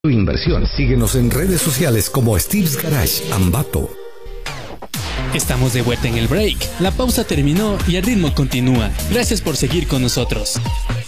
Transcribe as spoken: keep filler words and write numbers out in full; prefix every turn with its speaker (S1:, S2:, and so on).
S1: tu inversión. Síguenos en redes sociales como Steve's Garage Ambato.
S2: Estamos de vuelta en el break. La pausa terminó y el ritmo continúa. Gracias por seguir con nosotros.